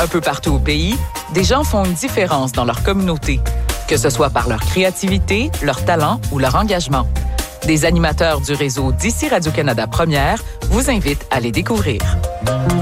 Un peu partout au pays, des gens font une différence dans leur communauté, que ce soit par leur créativité, leur talent ou leur engagement. Des animateurs du réseau d'ici Radio-Canada Première vous invitent à les découvrir.